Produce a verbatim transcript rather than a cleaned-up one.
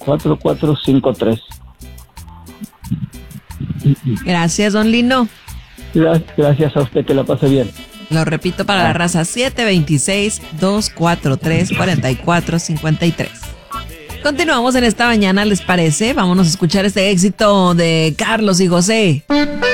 cuatro cuatro cinco tres. Gracias, don Lino. Gracias a usted, que la pase bien. Lo repito para la raza, siete dos seis, dos cuatro tres, cuatro cuatro cinco tres. Continuamos en esta mañana, ¿les parece? Vámonos a escuchar este éxito de Carlos y José.